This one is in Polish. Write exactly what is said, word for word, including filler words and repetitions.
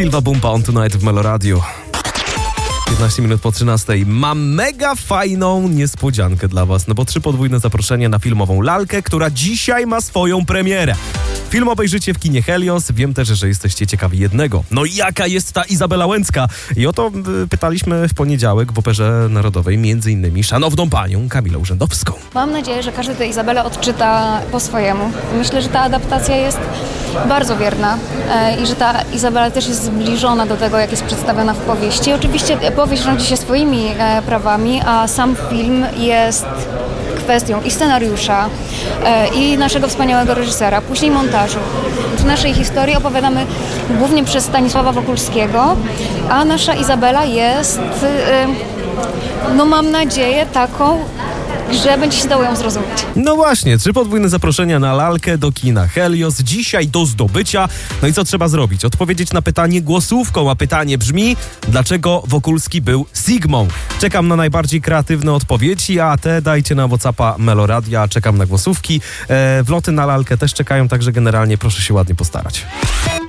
Silva Bumpa on Tonight w Meloradiu. piętnaście minut po trzynastej. Mam mega fajną niespodziankę dla was, no bo trzy podwójne zaproszenie na filmową lalkę, która dzisiaj ma swoją premierę. Film obejrzycie w kinie Helios. Wiem też, że jesteście ciekawi jednego. No i jaka jest ta Izabela Łęcka? I o to pytaliśmy w poniedziałek w Operze Narodowej między innymi szanowną panią Kamilę Urzędowską. Mam nadzieję, że każdy tę Izabelę odczyta po swojemu. Myślę, że ta adaptacja jest bardzo wierna e, i że ta Izabela też jest zbliżona do tego, jak jest przedstawiona w powieści. Oczywiście powieść rządzi się swoimi e, prawami, a sam film jest kwestią i scenariusza, e, i naszego wspaniałego reżysera, później montażu. W naszej historii opowiadamy głównie przez Stanisława Wokulskiego, a nasza Izabela jest, e, no mam nadzieję, taką, że będzie się dało ją zrozumieć. No właśnie, trzy podwójne zaproszenia na lalkę do kina Helios. Dzisiaj do zdobycia. No i co trzeba zrobić? Odpowiedzieć na pytanie głosówką, a pytanie brzmi: dlaczego Wokulski był Sigmą? Czekam na najbardziej kreatywne odpowiedzi, a te dajcie na WhatsAppa Meloradia. Czekam na głosówki. E, wloty na lalkę też czekają, także generalnie proszę się ładnie postarać.